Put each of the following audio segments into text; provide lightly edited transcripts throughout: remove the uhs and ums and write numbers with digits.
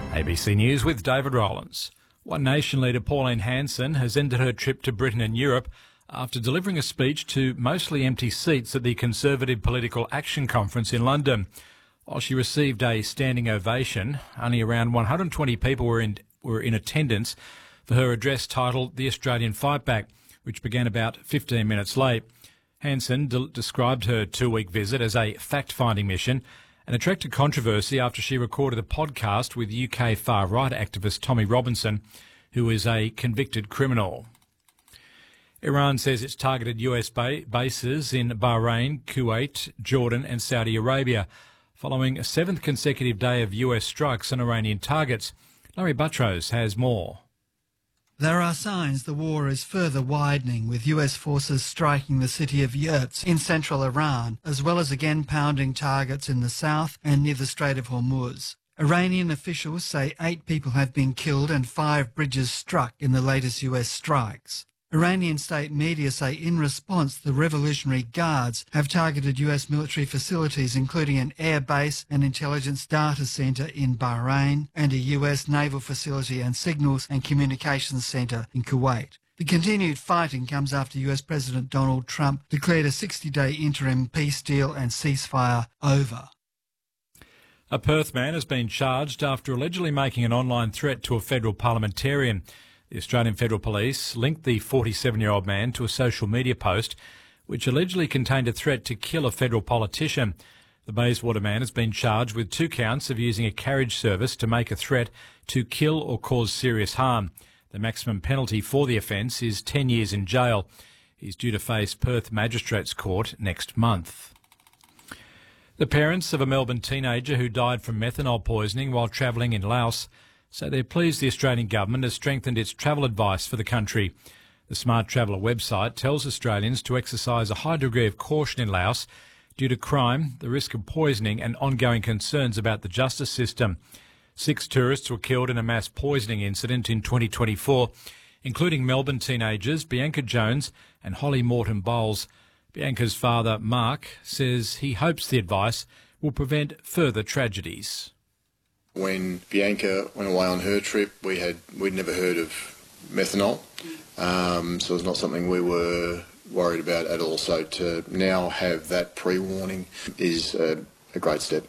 ABC News with David Rowlands. One Nation leader Pauline Hanson has ended her trip to Britain and Europe after delivering a speech to mostly empty seats at the Conservative Political Action Conference in London. While she received a standing ovation, only around 120 people were in attendance for her address titled The Australian Fight Back, which began about 15 minutes late. Hanson described her two-week visit as a fact-finding mission and attracted controversy after she recorded a podcast with UK far-right activist Tommy Robinson, who is a convicted criminal. Iran says it's targeted US bases in Bahrain, Kuwait, Jordan and Saudi Arabia, following a seventh consecutive day of US strikes on Iranian targets. Larry Buttrose has more. There are signs the war is further widening, with US forces striking the city of Yurts in central Iran, as well as again pounding targets in the south and near the Strait of Hormuz. Iranian officials say 8 people have been killed and 5 bridges struck in the latest US strikes. Iranian state media say in response the Revolutionary Guards have targeted US military facilities, including an air base, an intelligence data centre in Bahrain and a US naval facility and signals and communications centre in Kuwait. The continued fighting comes after US President Donald Trump declared a 60-day interim peace deal and ceasefire over. A Perth man has been charged after allegedly making an online threat to a federal parliamentarian. The Australian Federal Police linked the 47-year-old man to a social media post which allegedly contained a threat to kill a federal politician. The Bayswater man has been charged with 2 counts of using a carriage service to make a threat to kill or cause serious harm. The maximum penalty for the offence is 10 years in jail. He's due to face Perth Magistrates Court next month. The parents of a Melbourne teenager who died from methanol poisoning while travelling in Laos say they're pleased the Australian government has strengthened its travel advice for the country. The Smart Traveller website tells Australians to exercise a high degree of caution in Laos due to crime, the risk of poisoning and ongoing concerns about the justice system. 6 tourists were killed in a mass poisoning incident in 2024, including Melbourne teenagers Bianca Jones and Holly Morton Bowles. Bianca's father, Mark, says he hopes the advice will prevent further tragedies. When Bianca went away on her trip, we'd never heard of methanol, so it's not something we were worried about at all. So to now have that pre-warning is a great step.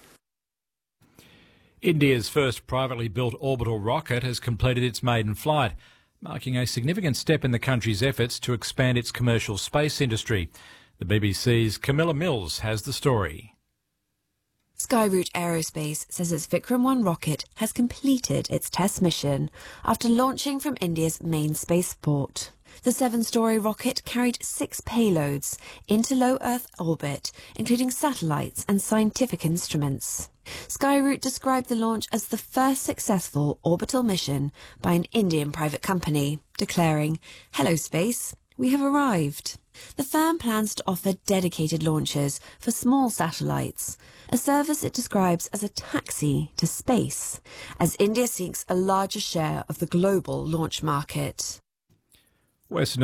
India's first privately built orbital rocket has completed its maiden flight, marking a significant step in the country's efforts to expand its commercial space industry. The BBC's Camilla Mills has the story. Skyroot Aerospace says its Vikram 1 rocket has completed its test mission after launching from India's main spaceport. The 7-storey rocket carried 6 payloads into low Earth orbit, including satellites and scientific instruments. Skyroot described the launch as the first successful orbital mission by an Indian private company, declaring, "Hello space, we have arrived." The firm plans to offer dedicated launches for small satellites, a service it describes as a taxi to space, as India seeks a larger share of the global launch market. Western